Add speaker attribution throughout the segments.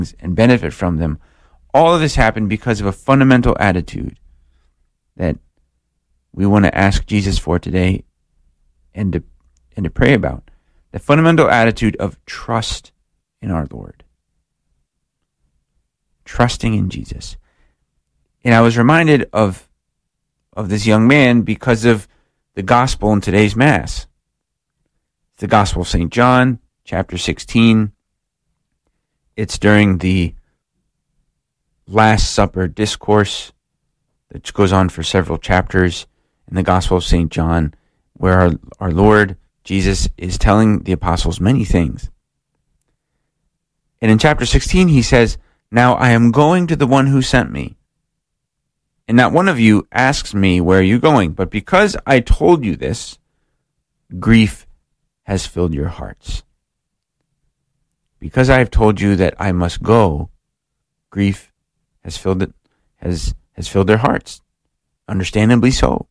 Speaker 1: and benefit from them. All of this happened because of a fundamental attitude that we want to ask Jesus for today and to pray about. The fundamental attitude of trust in our Lord. Trusting in Jesus. And I was reminded of this young man because of the gospel in today's Mass. It's the Gospel of St. John, chapter 16. It's during the Last Supper discourse that goes on for several chapters in the Gospel of St. John, where our Lord Jesus is telling the apostles many things. And in chapter 16 he says, "Now I am going to the one who sent me. And not one of you asks me, 'Where are you going?' But because I told you this, grief has filled your hearts. Because I have told you that I must go, grief has filled their hearts. Understandably so.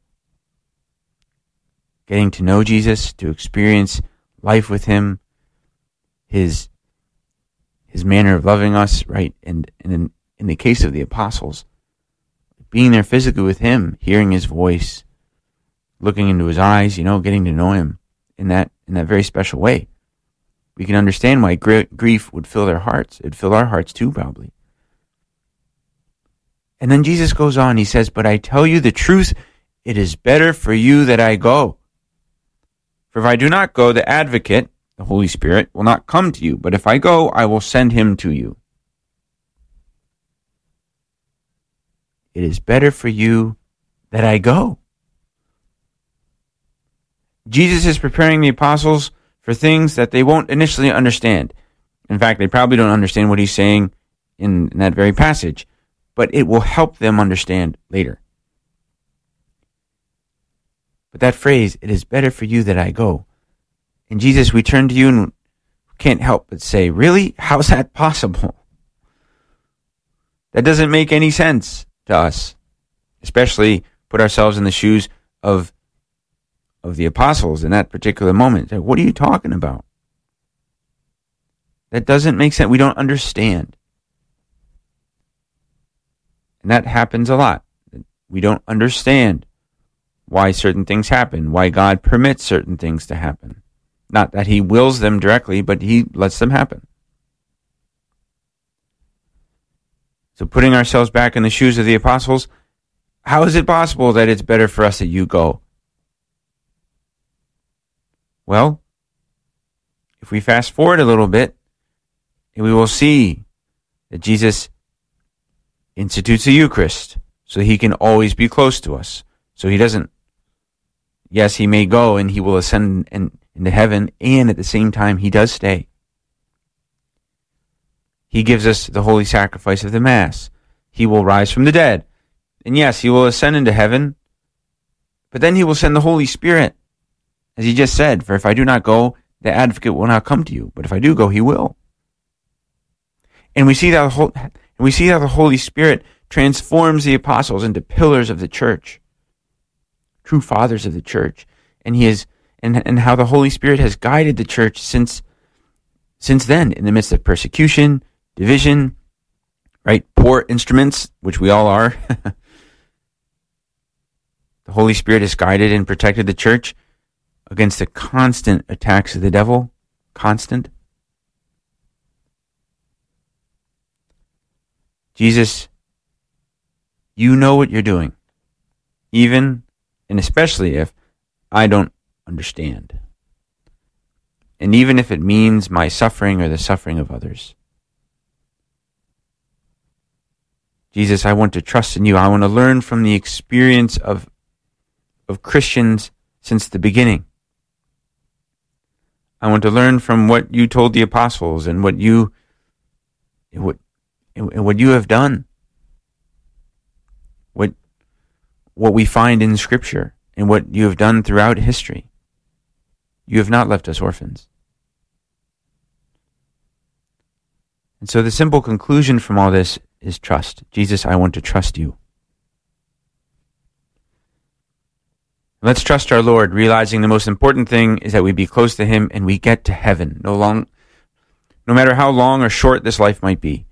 Speaker 1: Getting to know Jesus, to experience life with him, his manner of loving us, right? And in the case of the apostles, being there physically with him, hearing his voice, looking into his eyes, getting to know him in that very special way. We can understand why grief would fill their hearts. It'd fill our hearts too, probably. And then Jesus goes on, he says, "But I tell you the truth, it is better for you that I go. For if I do not go, the Advocate, the Holy Spirit, will not come to you. But if I go, I will send him to you." It is better for you that I go. Jesus is preparing the apostles for things that they won't initially understand. In fact, they probably don't understand what he's saying in that very passage, but it will help them understand later. But that phrase, "it is better for you that I go." And Jesus, we turn to you and can't help but say, really? How's that possible? That doesn't make any sense to us, especially put ourselves in the shoes of the apostles in that particular moment. What are you talking about? That doesn't make sense. We don't understand. And that happens a lot. We don't understand why certain things happen, why God permits certain things to happen. Not that he wills them directly, but he lets them happen. So putting ourselves back in the shoes of the apostles, how is it possible that it's better for us that you go? Well, if we fast forward a little bit, we will see that Jesus institutes the Eucharist so he can always be close to us. So he doesn't, yes, he may go and he will ascend into heaven, and at the same time he does stay. He gives us the holy sacrifice of the Mass. He will rise from the dead. And yes, he will ascend into heaven, but then he will send the Holy Spirit. As he just said, "For if I do not go, the Advocate will not come to you. But if I do go, he will." And we see that the Holy Spirit transforms the apostles into pillars of the church, true fathers of the church, and and how the Holy Spirit has guided the church since then, in the midst of persecution, division, right? Poor instruments, which we all are. The Holy Spirit has guided and protected the church against the constant attacks of the devil. Constant. Jesus, you know what you're doing, even and especially if I don't understand. And even if it means my suffering or the suffering of others. Jesus, I want to trust in you. I want to learn from the experience of Christians since the beginning. I want to learn from what you told the apostles and what you have done. What we find in Scripture and what you have done throughout history. You have not left us orphans. And so the simple conclusion from all this is trust. Jesus, I want to trust you. Let's trust our Lord, realizing the most important thing is that we be close to him and we get to heaven. No matter how long or short this life might be.